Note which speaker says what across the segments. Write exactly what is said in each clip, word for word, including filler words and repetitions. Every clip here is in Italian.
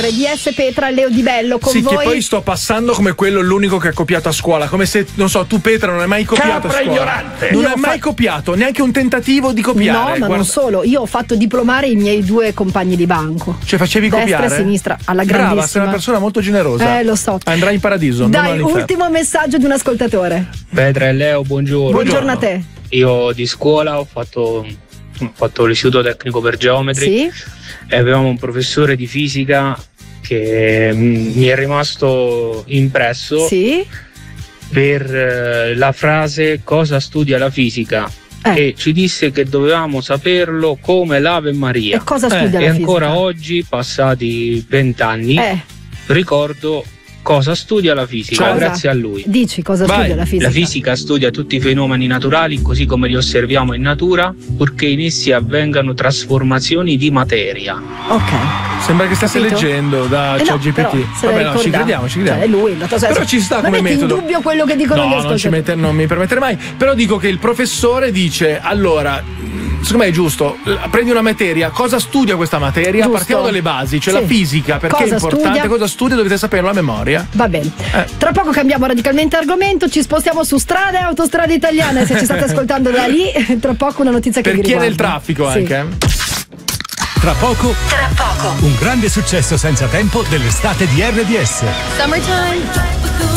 Speaker 1: R D S Petra, Leo Di Bello con
Speaker 2: sì,
Speaker 1: voi.
Speaker 2: Che poi sto passando come quello l'unico che ha copiato a scuola, come se, non so, tu Petra non hai mai copiato
Speaker 3: Capra
Speaker 2: a scuola.
Speaker 3: ignorante.
Speaker 2: Non
Speaker 1: Io
Speaker 2: hai
Speaker 1: ho
Speaker 2: mai
Speaker 1: fa-
Speaker 2: copiato, neanche un tentativo di copiare.
Speaker 1: No, ma
Speaker 2: Guarda.
Speaker 1: non solo, io ho fatto diplomare i miei due compagni di banco.
Speaker 2: Cioè facevi
Speaker 1: destra
Speaker 2: copiare?
Speaker 1: e sinistra, alla
Speaker 2: Brava,
Speaker 1: grandissima.
Speaker 2: sei una persona molto generosa.
Speaker 1: Eh, lo so.
Speaker 2: Andrai in paradiso. non
Speaker 1: Dai,
Speaker 2: all'inferno.
Speaker 1: ultimo messaggio di un ascoltatore.
Speaker 4: Petra e Leo, buongiorno.
Speaker 1: Buongiorno a te.
Speaker 4: Io di scuola ho fatto, ho fatto l'istituto tecnico per geometri
Speaker 1: Sì?
Speaker 4: e avevamo un professore di fisica che mm, mi è rimasto impresso
Speaker 1: Sì?
Speaker 4: per eh, la frase cosa studia la fisica
Speaker 1: Eh.
Speaker 4: e ci disse che dovevamo saperlo come l'Ave Maria.
Speaker 1: E cosa
Speaker 2: Eh,
Speaker 1: studia
Speaker 4: E
Speaker 1: la
Speaker 4: ancora
Speaker 1: fisica?
Speaker 4: oggi, passati vent'anni,
Speaker 1: Eh,
Speaker 4: ricordo cosa studia la fisica,
Speaker 1: Cosa?
Speaker 4: grazie a lui.
Speaker 1: dici cosa
Speaker 2: Vai.
Speaker 1: studia la fisica?
Speaker 4: La fisica studia tutti i fenomeni naturali così come li osserviamo in natura, purché in essi avvengano trasformazioni di materia.
Speaker 1: Ok.
Speaker 2: Sembra che stesse
Speaker 1: Capito?
Speaker 2: leggendo da
Speaker 1: Eh no,
Speaker 2: ChatGPT.
Speaker 1: però, se lo
Speaker 2: Vabbè, no, ci
Speaker 1: ricorda.
Speaker 2: crediamo, ci crediamo.
Speaker 1: Cioè, è lui, la tua-
Speaker 2: Però ci sta
Speaker 1: non
Speaker 2: come
Speaker 1: metti
Speaker 2: metodo.
Speaker 1: in dubbio quello che dicono gli
Speaker 2: No, non,
Speaker 1: ascoltatori.
Speaker 2: ci mette, non mi permetterei mai. Però dico che il professore dice: allora, mh, secondo me è giusto, l- prendi una materia, cosa studia questa materia?
Speaker 1: Giusto.
Speaker 2: Partiamo dalle basi, cioè
Speaker 1: Sì.
Speaker 2: la fisica, perché
Speaker 1: Cosa
Speaker 2: è importante,
Speaker 1: studia?
Speaker 2: cosa studia, dovete saperlo a memoria.
Speaker 1: Va bene.
Speaker 2: Eh.
Speaker 1: Tra poco cambiamo radicalmente argomento, ci spostiamo su strade e autostrade italiane. Se ci state ascoltando da lì, tra poco una notizia che
Speaker 2: Per
Speaker 1: vi
Speaker 2: chi è
Speaker 1: riguarda.
Speaker 2: nel traffico
Speaker 1: Sì.
Speaker 2: anche.
Speaker 5: Tra poco,
Speaker 6: Tra poco.
Speaker 5: un grande successo senza tempo dell'estate di R D S.
Speaker 6: Summertime.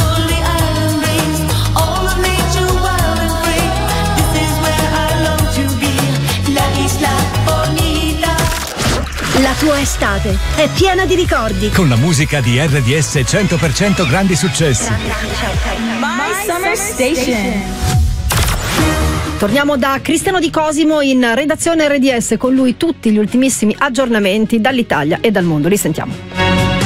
Speaker 6: La tua estate è piena di ricordi.
Speaker 5: Con la musica di R D S cento per cento grandi successi.
Speaker 6: My Summer Station.
Speaker 1: Torniamo da Cristiano Di Cosimo in redazione R D S, con lui tutti gli ultimissimi aggiornamenti dall'Italia e dal mondo. Li sentiamo.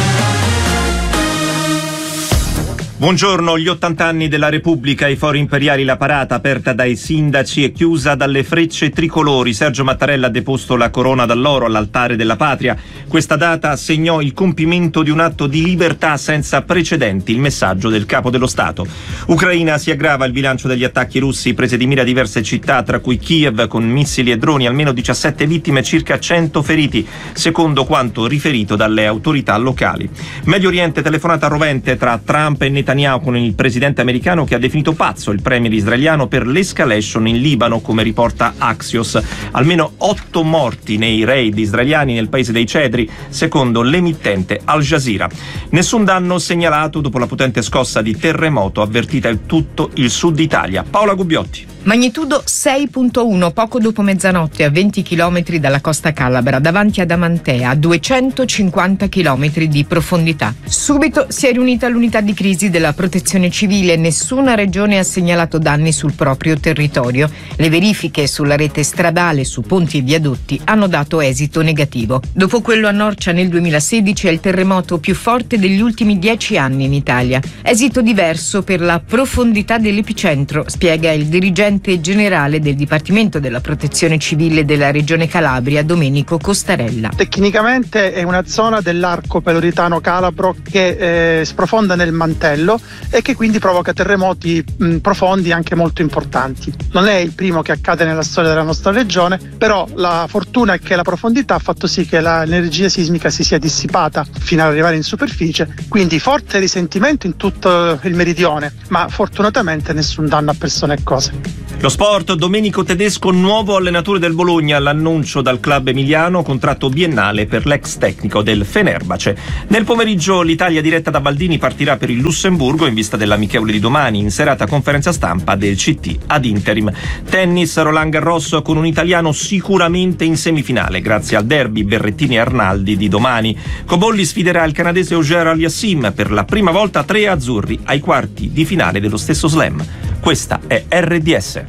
Speaker 7: Buongiorno, gli ottanta anni della Repubblica, i fori imperiali, la parata aperta dai sindaci e chiusa dalle frecce tricolori. Sergio Mattarella ha deposto la corona d'alloro all'altare della patria. Questa data segnò il compimento di un atto di libertà senza precedenti, il messaggio del capo dello Stato. Ucraina, si aggrava il bilancio degli attacchi russi, prese di mira diverse città, tra cui Kiev con missili e droni, almeno diciassette vittime e circa cento feriti, secondo quanto riferito dalle autorità locali. Medio Oriente, telefonata rovente tra Trump e Netanyahu con il presidente americano che ha definito pazzo il premier israeliano per l'escalation in Libano, come riporta Axios. Almeno otto morti nei raid israeliani nel paese dei Cedri, secondo l'emittente Al Jazeera. Nessun danno segnalato dopo la potente scossa di terremoto avvertita in tutto il sud Italia. Paola Gubbiotti.
Speaker 8: Magnitudo sei virgola uno, poco dopo mezzanotte, a venti chilometri dalla costa calabra, davanti ad Amantea, a duecentocinquanta chilometri di profondità. Subito si è riunita l'unità di crisi della Protezione Civile. Nessuna regione ha segnalato danni sul proprio territorio. Le verifiche sulla rete stradale, su ponti e viadotti, hanno dato esito negativo. Dopo quello a Norcia nel duemilasedici è il terremoto più forte degli ultimi dieci anni in Italia. Esito diverso per la profondità dell'epicentro, spiega il dirigente generale del Dipartimento della Protezione Civile della Regione Calabria, Domenico Costarella.
Speaker 9: Tecnicamente è una zona dell'arco peloritano calabro che eh, sprofonda nel mantello e che quindi provoca terremoti mh, profondi anche molto importanti. Non è il primo che accade nella storia della nostra regione, però la fortuna è che la profondità ha fatto sì che la, l'energia sismica si sia dissipata fino ad arrivare in superficie, quindi forte risentimento in tutto il meridione, ma fortunatamente nessun danno a persone e cose.
Speaker 7: Lo sport, Domenico Tedesco, nuovo allenatore del Bologna, l'annuncio dal club emiliano, contratto biennale per l'ex tecnico del Fenerbahce. Nel pomeriggio l'Italia diretta da Baldini partirà per il Lussemburgo in vista dell'amichevole di domani, in serata conferenza stampa del C T ad interim. Tennis, Roland Garros con un italiano sicuramente in semifinale grazie al derby Berrettini-Arnaldi di domani. Cobolli sfiderà il canadese Auger Aliassime per la prima volta tre azzurri ai quarti di finale dello stesso slam. Questa è R D S.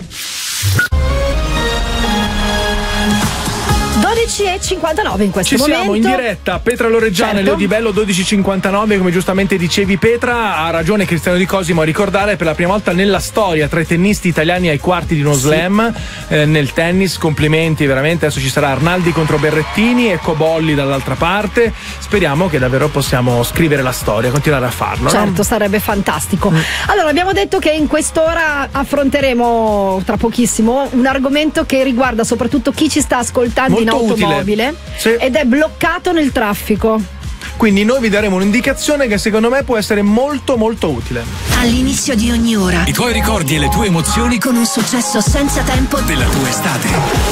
Speaker 1: dodici e cinquantanove in questo
Speaker 2: Ci
Speaker 1: momento.
Speaker 2: siamo in diretta, Petra Loreggiana,
Speaker 1: Certo.
Speaker 2: Leo Di Bello, dodici e cinquantanove, come giustamente dicevi Petra. Ha ragione Cristiano Di Cosimo a ricordare per la prima volta nella storia tra i tennisti italiani ai quarti di uno
Speaker 1: Sì.
Speaker 2: slam eh, nel tennis. Complimenti veramente. Adesso ci sarà Arnaldi contro Berrettini e Cobolli dall'altra parte. Speriamo che davvero possiamo scrivere la storia, continuare a farlo,
Speaker 1: Certo,
Speaker 2: no?
Speaker 1: sarebbe fantastico. Allora, abbiamo detto che in quest'ora affronteremo tra pochissimo un argomento che riguarda soprattutto chi ci sta ascoltando
Speaker 2: Molto
Speaker 1: in
Speaker 2: utile.
Speaker 1: automobile
Speaker 2: Sì.
Speaker 1: ed è bloccato nel traffico.
Speaker 2: Quindi noi vi daremo un'indicazione che secondo me può essere molto molto utile.
Speaker 6: All'inizio di ogni ora,
Speaker 5: I tuoi ricordi e le tue emozioni
Speaker 6: con un successo senza tempo
Speaker 5: della tua estate.